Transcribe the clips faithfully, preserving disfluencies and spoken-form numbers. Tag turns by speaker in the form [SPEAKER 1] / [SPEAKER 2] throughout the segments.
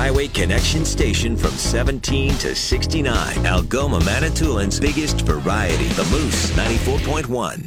[SPEAKER 1] Highway Connection station from seventeen to sixty-nine. Algoma Manitoulin's biggest variety. The Moose ninety-four point one.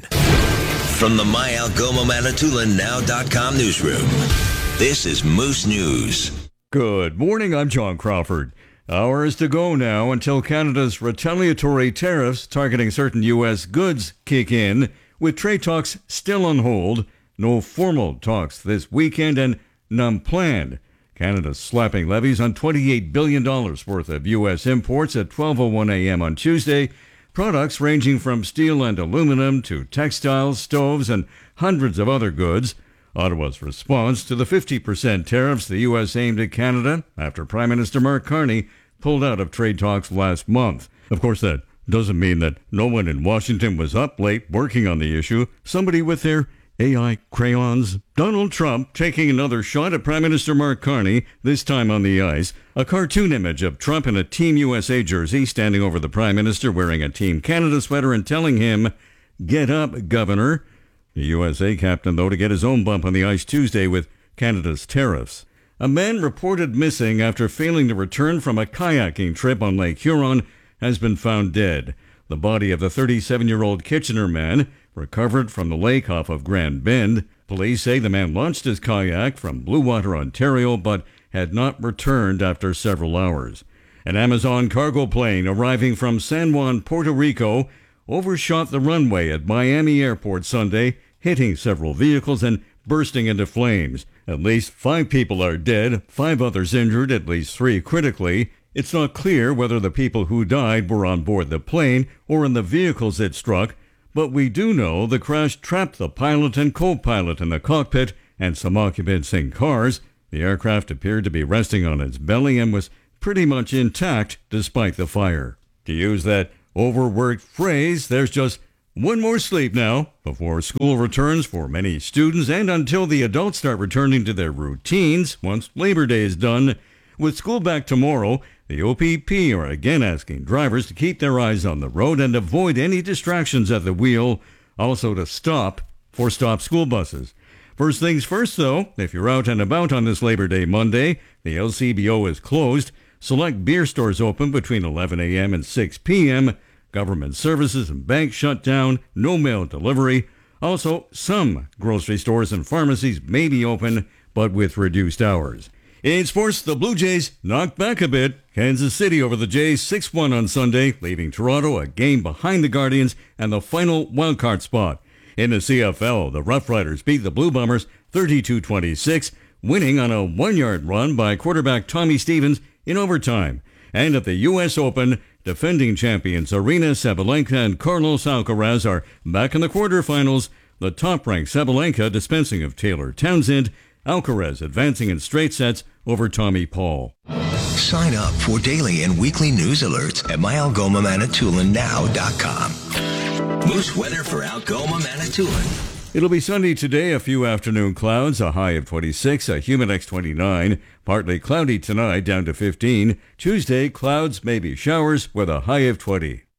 [SPEAKER 1] From the My Algoma Manitoulin Now dot com newsroom, this is Moose News.
[SPEAKER 2] Good morning, I'm John Crawford. Hours to go now until Canada's retaliatory tariffs targeting certain U S goods kick in, with trade talks still on hold. No formal talks this weekend and none planned. Canada's slapping levies on twenty-eight billion dollars worth of U S imports at twelve oh one a.m. on Tuesday. Products ranging from steel and aluminum to textiles, stoves, and hundreds of other goods. Ottawa's response to the fifty percent tariffs the U S aimed at Canada after Prime Minister Mark Carney pulled out of trade talks last month. Of course, that doesn't mean that no one in Washington was up late working on the issue. Somebody with their A I crayons. Donald Trump taking another shot at Prime Minister Mark Carney, this time on the ice. A cartoon image of Trump in a Team U S A jersey standing over the Prime Minister wearing a Team Canada sweater and telling him, "Get up, Governor." The U S A captain, though, to get his own bump on the ice Tuesday with Canada's tariffs. A man reported missing after failing to return from a kayaking trip on Lake Huron has been found dead. The body of the thirty-seven-year-old Kitchener man recovered from the lake off of Grand Bend. Police say the man launched his kayak from Blue Water, Ontario, but had not returned after several hours. An Amazon cargo plane arriving from San Juan, Puerto Rico, overshot the runway at Miami Airport Sunday, hitting several vehicles and bursting into flames. At least five people are dead, five others injured, at least three critically. It's not clear whether the people who died were on board the plane or in the vehicles it struck, but we do know the crash trapped the pilot and co-pilot in the cockpit and some occupants in cars. The aircraft appeared to be resting on its belly and was pretty much intact despite the fire. To use that overworked phrase, there's just one more sleep now before school returns for many students and until the adults start returning to their routines once Labor Day is done. With school back tomorrow, the O P P are again asking drivers to keep their eyes on the road and avoid any distractions at the wheel, also to stop for stop school buses. First things first, though, if you're out and about on this Labor Day Monday, the L C B O is closed. Select beer stores open between eleven a.m. and six p.m., government services and banks shut down, no mail delivery. Also, some grocery stores and pharmacies may be open, but with reduced hours. In sports, the Blue Jays knocked back a bit. Kansas City over the Jays six one on Sunday, leaving Toronto a game behind the Guardians and the final wildcard spot. In the C F L, the Rough Riders beat the Blue Bombers thirty-two twenty-six, winning on a one-yard run by quarterback Tommy Stevens in overtime. And at the U S Open, defending champions Aryna Sabalenka and Carlos Alcaraz are back in the quarterfinals. The top-ranked Sabalenka dispensing of Taylor Townsend, Alcaraz advancing in straight sets over Tommy Paul.
[SPEAKER 1] Sign up for daily and weekly news alerts at My Algoma Manitoulin Now dot com. Moose weather for Algoma Manitoulin.
[SPEAKER 2] It'll be sunny today, a few afternoon clouds, a high of twenty-six, a humidex twenty-nine. Partly cloudy tonight, down to fifteen. Tuesday, clouds, maybe showers, with a high of twenty.